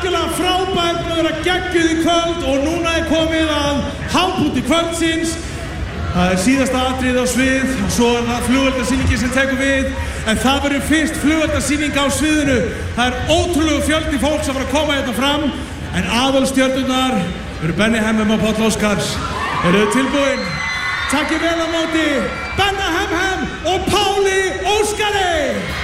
algjörlega frábært að vera geggjuð í kvöld og núna komið að hápunkti kvöldsins. Það síðasta atriðið á svið og svo það flugeldasýningin sem tekur við. En það verður fyrst flugeldasýning á sviðinu. Það ótrúlegu fjöldi fólks að fara að koma hérna fram. En aðalstjörnurnar eru Benny Hemmem og Páll Óskars. Eru þið tilbúin? Takkið vel á móti Benna Hemmem og Páli Óskari!